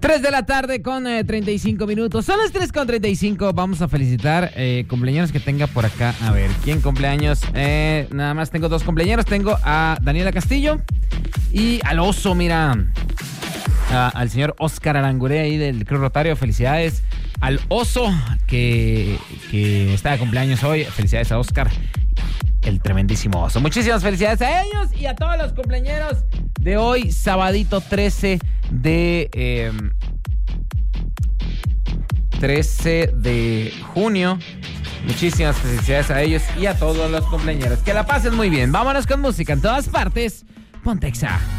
3 de la tarde con 35 minutos. Son las 3 con 35. Vamos a felicitar cumpleaños que tenga por acá. A ver, ¿quién cumpleaños? Nada más tengo 2 cumpleaños. Tengo a Daniela Castillo y al oso, mira. Al señor Oscar Arangurea ahí del Cruz Rotario. Felicidades al oso que está de cumpleaños hoy. Felicidades a Oscar, el tremendísimo oso. Muchísimas felicidades a ellos y a todos los cumpleañeros de hoy, sabadito 13 de junio. Muchísimas felicidades a ellos y a todos los cumpleañeros. Que la pasen muy bien. Vámonos con música en todas partes. Ponte Exa.